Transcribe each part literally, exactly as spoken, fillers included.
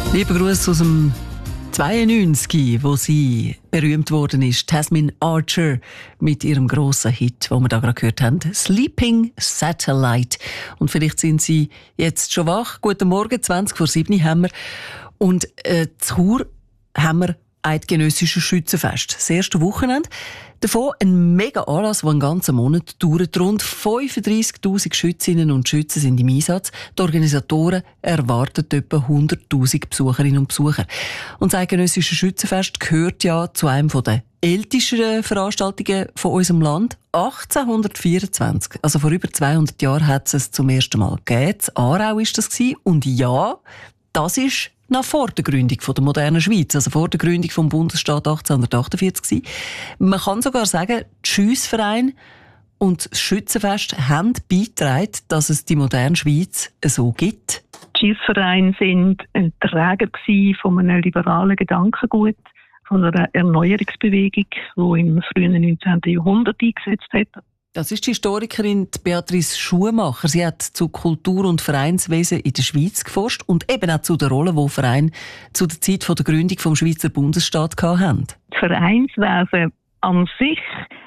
Lieber Gruß aus dem zweiundneunzig, wo sie berühmt worden ist, Tasmin Archer, mit ihrem grossen Hit, den wir da gerade gehört haben, «Sleeping Satellite». Und vielleicht sind Sie jetzt schon wach. Guten Morgen, zwanzig vor sieben haben wir. Und äh, in Chur haben wir Eidgenössisches Schützenfest. Das erste Wochenende. Davon ein mega Anlass, der einen ganzen Monat dauert. Rund fünfunddreissigtausend Schützinnen und Schützen sind im Einsatz. Die Organisatoren erwarten etwa hunderttausend Besucherinnen und Besucher. Und das Eidgenössische Schützenfest gehört ja zu einem der ältesten Veranstaltungen von unserem Land. achtzehnhundertvierundzwanzig, also vor über zweihundert Jahren, hat es zum ersten Mal gegeben. In Aarau war das. Und ja, das ist noch vor der Gründung der modernen Schweiz, also vor der Gründung des Bundesstaats achtzehnhundertachtundvierzig. Man kann sogar sagen, die Schiessvereine und das Schützenfest haben beigetragen, dass es die moderne Schweiz so gibt. Die Schiessvereine waren ein Träger von einem liberalen Gedankengut, von einer Erneuerungsbewegung, die im frühen neunzehnten Jahrhundert eingesetzt hat. Das ist die Historikerin Beatrice Schumacher. Sie hat zu Kultur- und Vereinswesen in der Schweiz geforscht und eben auch zu der Rolle, die Vereine zu der Zeit der Gründung des Schweizer Bundesstaats hatten. Das Vereinswesen an sich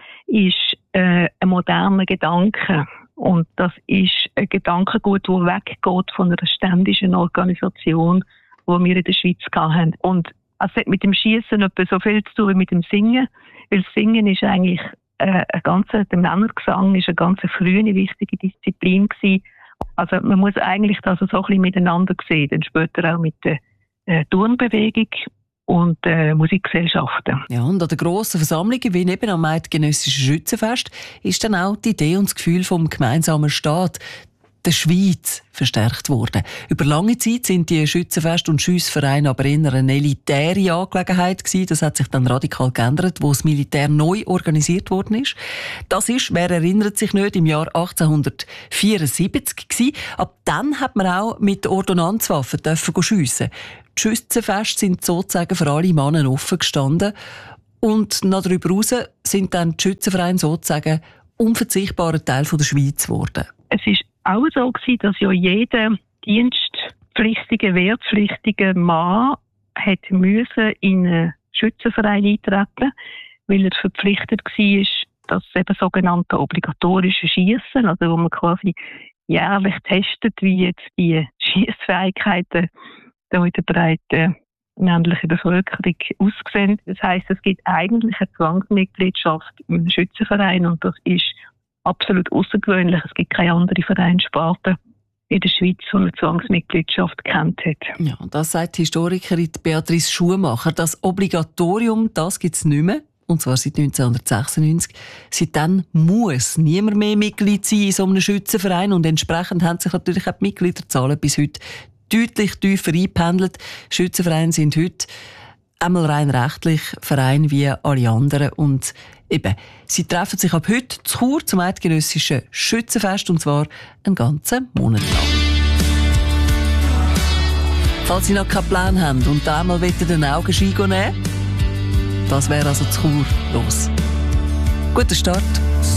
ist äh, ein moderner Gedanke. Und das ist ein Gedankengut, das weggeht von einer ständischen Organisation, die wir in der Schweiz hatten. Und es hat mit dem Schiessen etwa so viel zu tun wie mit dem Singen, weil das Singen ist eigentlich Äh, ein ganzer, der Männergesang war eine ganz frühe, wichtige Disziplin gewesen. Also man muss eigentlich das so ein bisschen miteinander sehen, dann später auch mit der äh, Turnbewegung und äh, Musikgesellschaften. Ja, und an den grossen Versammlungen, wie eben am Eidgenössischen Schützenfest, ist dann auch die Idee und das Gefühl vom gemeinsamen Staat, der Schweiz, verstärkt worden. Über lange Zeit sind die Schützenfest- und Schiessvereine aber eher eine elitäre Angelegenheit gewesen. Das hat sich dann radikal geändert, wo das Militär neu organisiert worden ist. Das ist, wer erinnert sich nicht, im Jahr achtzehnhundertvierundsiebzig gewesen. Ab dann hat man auch mit Ordonnanzwaffen dürfen schiessen. Die Schützenfeste sind sozusagen für alle Männer offen gestanden. Und noch darüber hinaus sind dann die Schützenvereine sozusagen unverzichtbarer Teil der Schweiz geworden. Es ist auch so gewesen, dass ja jeder dienstpflichtige, wehrpflichtige Mann hätte müssen in einen Schützenverein eintreten, weil er verpflichtet war, das eben sogenannte obligatorische Schiessen, also wo man quasi jährlich testet, wie jetzt die Schiessfähigkeiten in der breiten männlichen Bevölkerung aussehen. Das heisst, es gibt eigentlich eine Zwangsmitgliedschaft im Schützenverein und das ist absolut außergewöhnlich. Es gibt keine andere Vereinssparte in der Schweiz, die eine Zwangsmitgliedschaft kennt hat. Ja, das sagt die Historikerin Beatrice Schumacher. Das Obligatorium, das gibt es nicht mehr. Und zwar seit neunzehnhundertsechsundneunzig. Seitdem muss niemand mehr Mitglied sein in so einem Schützenverein. Und entsprechend haben sich natürlich auch die Mitgliederzahlen bis heute deutlich tiefer eingependelt. Schützenvereine sind heute einmal rein rechtlich Verein wie alle anderen. Und eben, sie treffen sich ab heute zu Chur zum Eidgenössischen Schützenfest, und zwar einen ganzen Monat lang. Falls Sie noch keinen Plan haben und da einmal den Augenschein nehmen wollen, das wäre also zu Chur los. Guten Start.